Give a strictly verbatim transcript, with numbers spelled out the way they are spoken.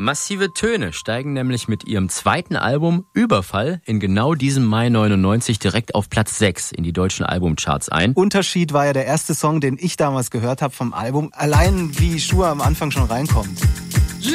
Massive Töne steigen nämlich mit ihrem zweiten Album Überfall in genau diesem Mai neunundneunzig direkt auf Platz sechs in die deutschen Albumcharts ein. Unterschied war ja der erste Song, den ich damals gehört habe vom Album. Allein wie Schuhe am Anfang schon reinkommt.